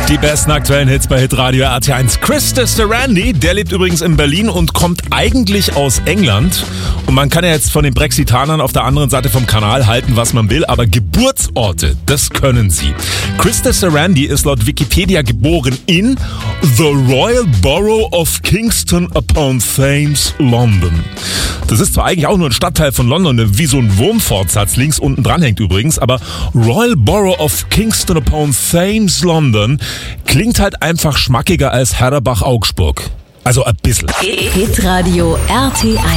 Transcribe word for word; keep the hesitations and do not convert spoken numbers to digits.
Die besten aktuellen Hits bei Hitradio R T eins. Krista Sarandon, der lebt übrigens in Berlin und kommt eigentlich aus England. Und man kann ja jetzt von den Brexitanern auf der anderen Seite vom Kanal halten, was man will, aber Geburtsorte, das können sie. Krista Sarandon ist laut Wikipedia geboren in The Royal Borough of Kingston upon Thames, London. Das ist zwar eigentlich auch nur ein Stadtteil von London, wie so ein Wurmfortsatz links unten dran hängt übrigens, aber Royal Borough of Kingston upon Thames, London klingt halt einfach schmackiger als Herrenbach-Augsburg. Also ein bisschen. Hitradio R T eins.